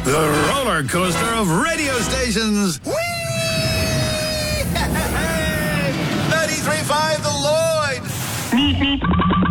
The roller coaster of radio stations. Whee! 93.5 The Lloyd.